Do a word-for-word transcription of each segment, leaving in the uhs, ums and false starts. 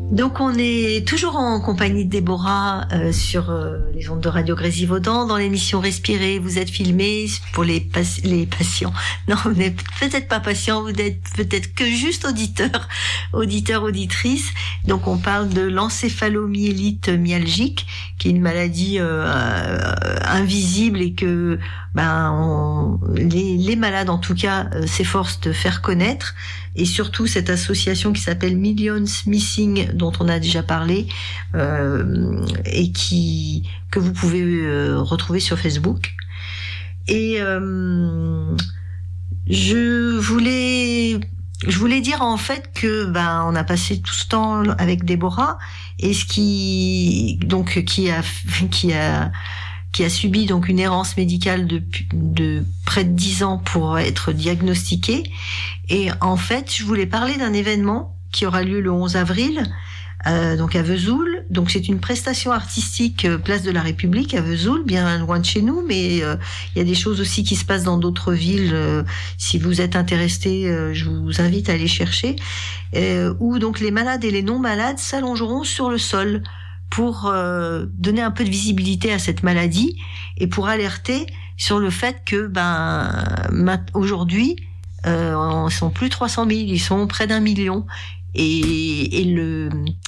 Donc on est toujours en compagnie de Déborah euh, sur euh, les ondes de Radio Grésivaudan dans l'émission Respirer. Vous êtes filmés pour les, pas- les patients. Non, vous n'êtes peut-être pas patient, vous n'êtes peut-être que juste auditeur, auditeur, auditrice. Donc on parle de l'encéphalomyélite myalgique, qui est une maladie euh, euh, invisible et que ben on, les, les malades en tout cas euh, s'efforcent de faire connaître. Et surtout cette association qui s'appelle Millions Missing, dont on a déjà parlé, euh, et qui que vous pouvez euh, retrouver sur Facebook. Et euh, je voulais je voulais dire en fait que ben on a passé tout ce temps avec Déborah, et ce qui donc qui a qui a qui a subi donc une errance médicale de, de près de dix ans pour être diagnostiquée. Et en fait, je voulais parler d'un événement qui aura lieu le onze avril, euh, donc à Vesoul. Donc c'est une prestation artistique euh, place de la République à Vesoul, bien loin de chez nous, mais euh, il y a des choses aussi qui se passent dans d'autres villes. Euh, si vous êtes intéressés, euh, je vous invite à aller chercher. Euh, où donc les malades et les non malades s'allongeront sur le sol pour euh, donner un peu de visibilité à cette maladie et pour alerter sur le fait que ben aujourd'hui euh, ils sont plus trois cent mille, ils sont près d'un million, et, et le,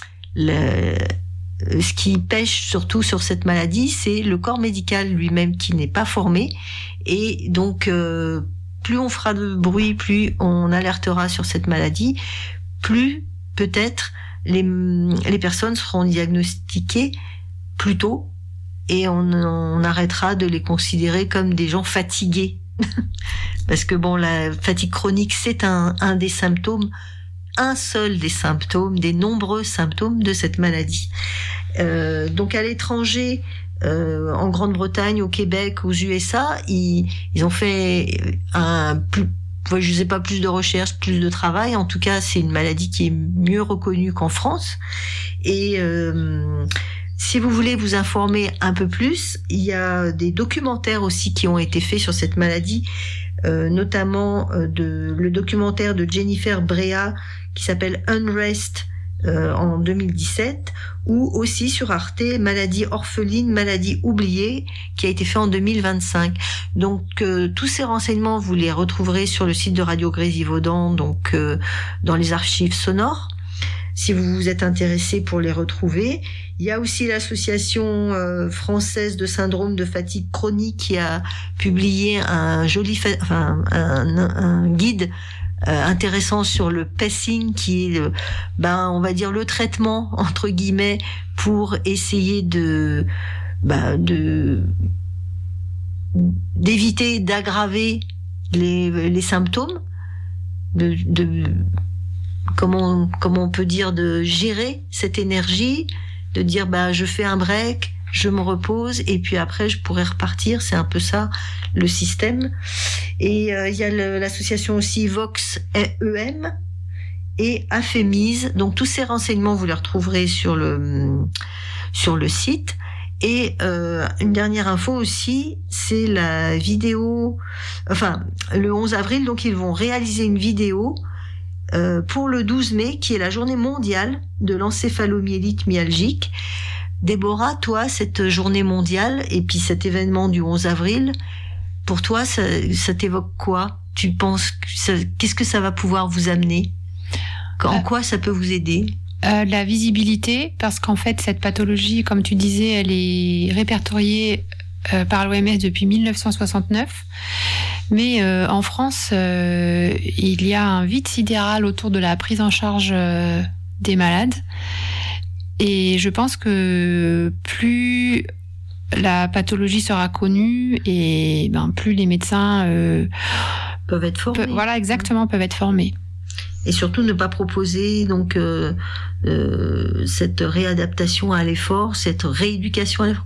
le ce qui pêche surtout sur cette maladie, c'est le corps médical lui-même qui n'est pas formé, et donc euh, plus on fera de bruit, plus on alertera sur cette maladie, plus peut-être les, les personnes seront diagnostiquées plus tôt, et on, on arrêtera de les considérer comme des gens fatigués. Parce que bon, la fatigue chronique, c'est un, un des symptômes, un seul des symptômes, des nombreux symptômes de cette maladie. Euh, donc à l'étranger, euh, en Grande-Bretagne, au Québec, aux U S A, ils, ils ont fait un plus je ne sais pas, plus de recherche, plus de travail. En tout cas, c'est une maladie qui est mieux reconnue qu'en France. Et euh, si vous voulez vous informer un peu plus, il y a des documentaires aussi qui ont été faits sur cette maladie, euh, notamment euh, de, le documentaire de Jennifer Brea qui s'appelle Unrest euh, en deux mille dix-sept, ou aussi sur Arte, Maladie orpheline, maladie oubliée, qui a été fait en deux mille vingt-cinq. Donc euh, tous ces renseignements, vous les retrouverez sur le site de Radio Grésivaudan, donc euh, dans les archives sonores, si vous vous êtes intéressé pour les retrouver. Il y a aussi l'association euh, française de syndrome de fatigue chronique qui a publié un joli, fa- enfin un, un, un guide Euh, intéressant sur le pacing, qui est le, ben on va dire le traitement entre guillemets pour essayer de ben, de d'éviter d'aggraver les les symptômes, de, de comment comment on peut dire, de gérer cette énergie, de dire ben je fais un break, je me repose, et puis après je pourrais repartir. C'est un peu ça le système. Et il euh, y a le, l'association aussi Vox E M et Aphémise. Donc tous ces renseignements vous les retrouverez sur le sur le site. Et euh, une dernière info aussi, c'est la vidéo. Enfin, le onze avril, donc ils vont réaliser une vidéo euh, pour le douze mai, qui est la journée mondiale de l'encéphalomyélite myalgique. Déborah, toi, cette journée mondiale et puis cet événement du onze avril, pour toi, ça, ça t'évoque quoi ? Tu penses que ça, qu'est-ce que ça va pouvoir vous amener ? En euh, quoi ça peut vous aider ? euh, La visibilité, parce qu'en fait, cette pathologie, comme tu disais, elle est répertoriée euh, par l'O M S depuis dix-neuf cent soixante-neuf. Mais euh, en France, euh, il y a un vide sidéral autour de la prise en charge euh, des malades. Et je pense que plus la pathologie sera connue, et ben plus les médecins euh, peuvent être formés. Pe- voilà, exactement, peuvent être formés. Et surtout ne pas proposer donc euh, euh, cette réadaptation à l'effort, cette rééducation à l'effort.